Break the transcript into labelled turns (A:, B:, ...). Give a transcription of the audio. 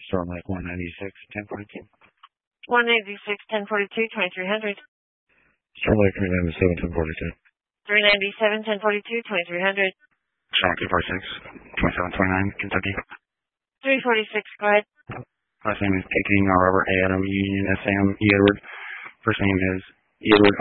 A: Starlight 196, 1042.
B: 186, 1042, 2300.
A: Starlight 397, 1042.
B: 397, 1042, 2300.
A: Starlight 246, 2729, Kentucky.
B: 346, go ahead.
A: Last name is King, R. Robert, A. Adam, Union, S. M. E. Edward. First name is Edward.